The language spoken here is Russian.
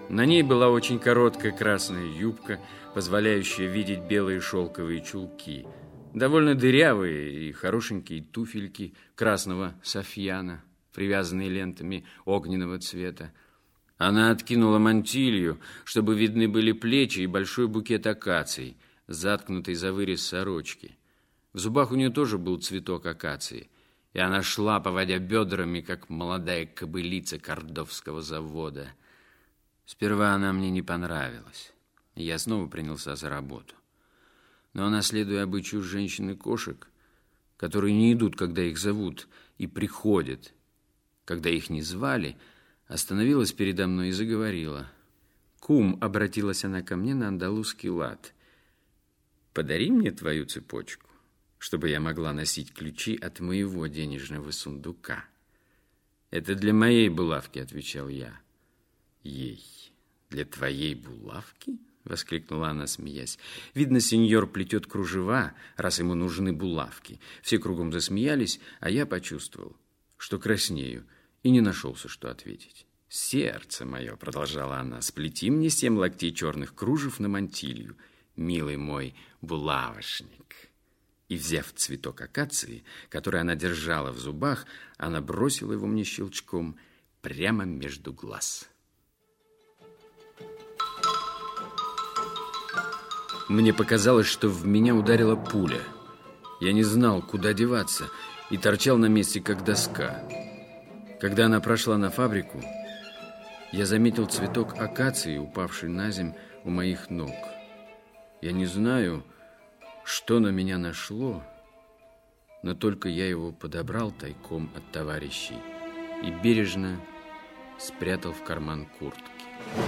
На ней была очень короткая красная юбка, позволяющая видеть белые шелковые чулки, довольно дырявые и хорошенькие туфельки красного софьяна, привязанные лентами огненного цвета. Она откинула мантилью, чтобы видны были плечи, и большой букет акаций, заткнутый за вырез сорочки. В зубах у нее тоже был цветок акации, и она шла, поводя бедрами, как молодая кобылица кордовского завода. Сперва она мне не понравилась, и я снова принялся за работу. Но она, следуя обычаю женщин и кошек, которые не идут, когда их зовут, и приходят, когда их не звали, остановилась передо мной и заговорила. «Кум», — обратилась она ко мне на андалузский лад, — «подари мне твою цепочку, чтобы я могла носить ключи от моего денежного сундука». «Это для моей булавки», — отвечал я. «Ей, для твоей булавки?» — воскликнула она, смеясь. «Видно, сеньор плетет кружева, раз ему нужны булавки». Все кругом засмеялись, а я почувствовал, что краснею, и не нашелся, что ответить. «Сердце мое», — продолжала она, — «сплети мне 7 локтей черных кружев на мантилью, милый мой булавошник». И, взяв цветок акации, который она держала в зубах, она бросила его мне щелчком прямо между глаз. Мне показалось, что в меня ударила пуля. Я не знал, куда деваться, и торчал на месте, как доска. Когда она прошла на фабрику, я заметил цветок акации, упавший на земь у моих ног. Я не знаю, что на меня нашло, но только я его подобрал тайком от товарищей и бережно спрятал в карман куртки.